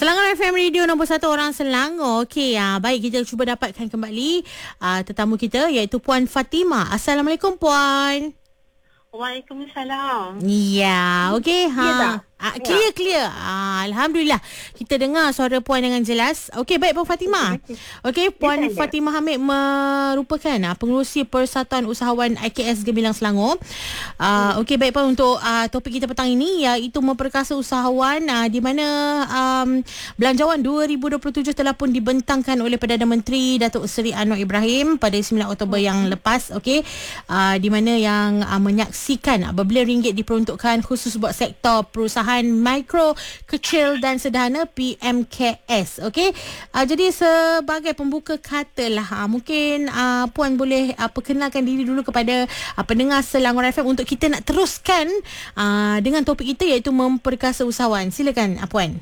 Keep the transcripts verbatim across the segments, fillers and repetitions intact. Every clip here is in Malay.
Selangor F M Radio nombor satu orang Selangor. Okey, ah, baik, kita cuba dapatkan kembali ah, tetamu kita iaitu Puan Fatimah. Assalamualaikum Puan. Waalaikumsalam. Ya, okey. Ha. Clear tak? Ah, clear, clear. Ah, Alhamdulillah. Kita dengar suara Puan dengan jelas. Okey, baik Puan Fatimah. Okey, Puan Ya, Fatimah Hamid merupakan ah, pengerusi Persatuan Usahawan I K S Gemilang Selangor. Ah, okey, baik Puan, untuk ah, topik kita petang ini iaitu memperkasa usahawan ah, di mana um, Belanjawan dua ribu dua puluh tujuh telah pun dibentangkan oleh Perdana Menteri Datuk Seri Anwar Ibrahim pada sembilan Oktober yang lepas. Okey, ah, di mana yang ah, menyaksikan ah, berbilion ringgit diperuntukkan khusus buat sektor perusahaan mikro, kecil dan sederhana P M K S. Okey. Uh, jadi sebagai pembuka kata lah, uh, mungkin uh, Puan boleh uh, perkenalkan diri dulu kepada uh, pendengar Selangor F M untuk kita nak teruskan uh, dengan topik kita iaitu memperkasa usahawan. Silakan uh, Puan.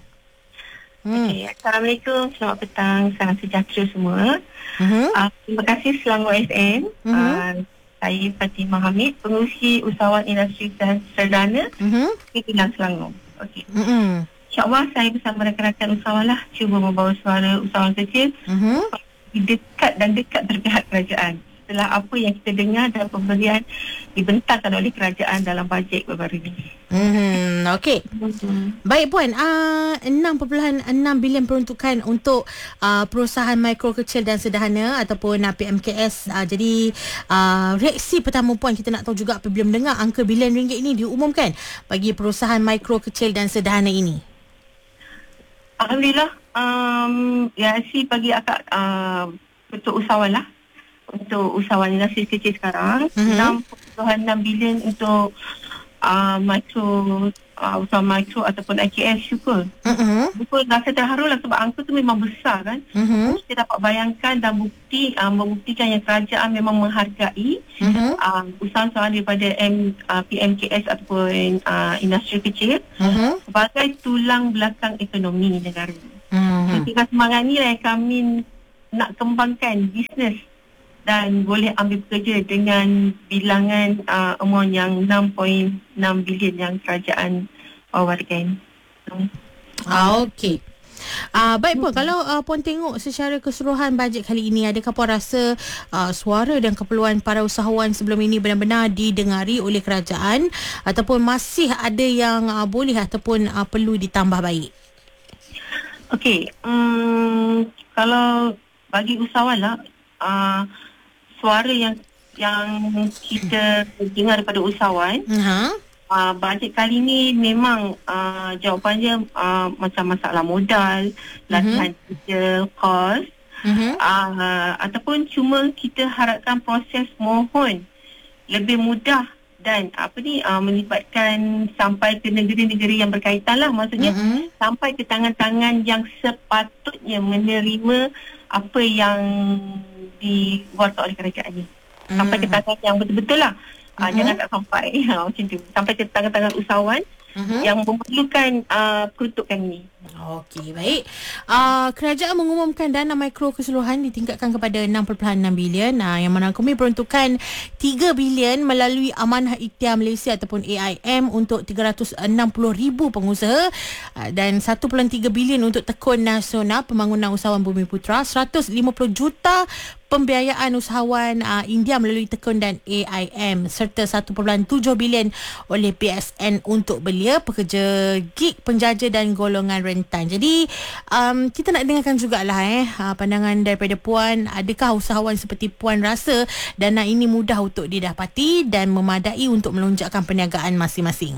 Hmm. Okay. Assalamualaikum, selamat petang, salam sejahtera semua. Uh-huh. Uh, terima kasih Selangor F M. Uh-huh. Uh, Saya Fatimah Hamid, pengerusi usahawan industri serdana uh-huh. di Gemilang Selangor. Okey. Uh-huh. InsyaAllah saya bersama rakan-rakan usahawan lah cuba membawa suara usahawan kecil uh-huh. dekat dan dekat berpihak kerajaan. Setelah apa yang kita dengar dan pemberian dibentangkan oleh kerajaan dalam bajet baru-baru ini. Hmm, okey. Hmm. Baik Puan, uh, enam perpuluhan enam bilion peruntukan untuk uh, perusahaan mikro, kecil dan sederhana ataupun uh, P M K S. Uh, jadi uh, reaksi pertama Puan, kita nak tahu juga apabila mendengar angka bilion ringgit ini diumumkan bagi perusahaan mikro, kecil dan sederhana ini. Alhamdulillah, um, reaksi bagi akak uh, untuk usahawan lah. Untuk usahawan industri kecil sekarang, mm-hmm. enam perpuluhan enam bilion untuk uh, mikro, uh, usaha mikro ataupun I K S, syukur. Mm-hmm. Syukur, rasa terharu lah sebab angka tu memang besar kan. Mm-hmm. Kita dapat bayangkan dan bukti, uh, membuktikan yang kerajaan memang menghargai mm-hmm. uh, usaha-usaha daripada M, uh, P M K S ataupun uh, industri kecil mm-hmm. sebagai tulang belakang ekonomi negara. Mm-hmm. Ketika semangat ni lah kami nak kembangkan bisnes dan boleh ambil pekerja dengan bilangan uh, amount yang enam perpuluhan enam bilion yang kerajaan wawarkan. So, ah, okey. Uh, baik Puan, kalau uh, Puan tengok secara keseluruhan bajet kali ini, adakah Puan rasa uh, suara dan keperluan para usahawan sebelum ini benar-benar didengari oleh kerajaan ataupun masih ada yang uh, boleh ataupun uh, perlu ditambah baik? Okey, um, kalau bagi usahawan lah, uh, suara yang yang kita dengar daripada usahawan, uh-huh. uh, bajet kali ni memang uh, jawapannya uh, macam masalah modal, latihan uh-huh. kerja, kos, uh-huh. uh, ataupun cuma kita harapkan proses mohon lebih mudah dan apa ni uh, melibatkan sampai ke negeri-negeri yang berkaitan lah, maksudnya uh-huh. sampai ke tangan-tangan yang sepatutnya menerima apa yang dibuat oleh kerajaan ni. Sampai hmm. ke tangan yang betul-betul lah. Uh, uh-huh. Jangan tak sampai uh, macam tu. Sampai ke tangan-tangan usahawan uh-huh. yang memerlukan uh, peruntukan ni. Okey, baik. Uh, kerajaan mengumumkan dana mikro keseluruhan ditingkatkan kepada enam perpuluhan enam bilion uh, yang merangkumi peruntukan tiga bilion melalui Amanah Ikhtiar Malaysia ataupun A I M untuk tiga ratus enam puluh ribu pengusaha uh, dan satu perpuluhan tiga bilion untuk Tekun Nasional Pembangunan Usahawan Bumi Putra, seratus lima puluh juta pembiayaan usahawan uh, India melalui Tekun dan A I M serta satu perpuluhan tujuh bilion oleh P S N untuk belia, pekerja gig, penjaja dan golongan rentan. Jadi um, kita nak dengarkan jugalah eh uh, pandangan daripada Puan. Adakah usahawan seperti Puan rasa dana ini mudah untuk didapati dan memadai untuk melonjakkan perniagaan masing-masing?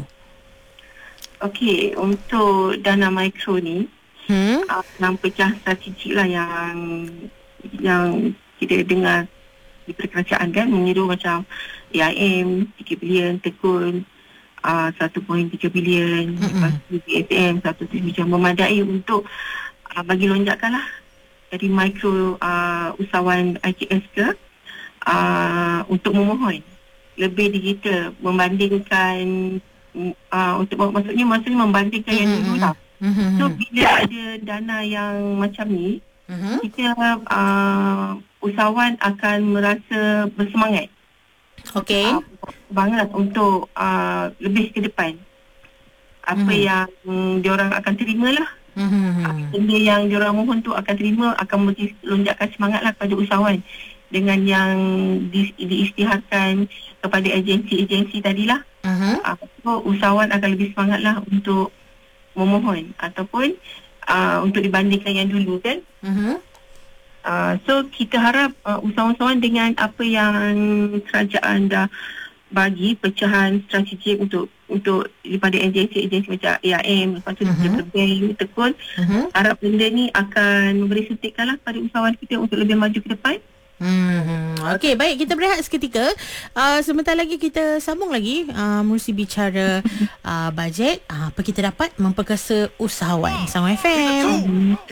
Okey, untuk dana mikro ni hmm? uh, enam pecah strategik lah yang yang kita dengar di kerajaan kan, menyeru macam A I M tiga bilion, Tekun uh, satu perpuluhan tiga bilion, lepas tu B F M satu bilion, memadai untuk uh, bagi lonjakan lah dari mikro uh, usahawan I K S ke uh, untuk memohon lebih digital membandingkan uh, untuk maksudnya maksudnya membandingkan yang dulu lah. So bila ada dana yang macam ni, Uh-huh. kita uh, usahawan akan merasa bersemangat, okey, uh, banget untuk uh, lebih ke depan apa uh-huh. yang um, diorang akan terima lah Mm-hmm. Benda yang diorang mohon tu akan terima, akan memberi lonjakan semangat lah kepada usahawan dengan yang di, diisytiharkan kepada agensi-agensi tadilah. Uh-huh. Uh, so, usahawan akan lebih semangat lah untuk memohon ataupun uh, untuk dibandingkan yang dulu kan. Uh-huh. Uh, so kita harap uh, usahawan-usahawan dengan apa yang kerajaan dah bagi pecahan strategik untuk untuk daripada agensi-agensi macam A I M, lepas tu uh-huh. bank, tekun, uh-huh. harap benda ni akan memberi suntikan lah pada usahawan kita untuk lebih maju ke depan. Hmm. Okey, baik, kita berehat seketika. Uh, sebentar lagi kita sambung lagi uh, menerusi bicara uh, bajet. Uh, apa kita dapat memperkasa usahawan. Sama F M.